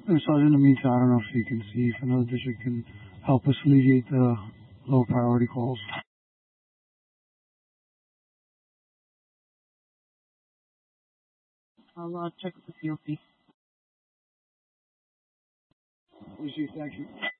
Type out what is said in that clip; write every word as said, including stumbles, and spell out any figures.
Uh, So in the meantime, I don't know if you can see if another district can help us alleviate the low priority calls. I'll uh, check with the C O C. Lucy, thank you.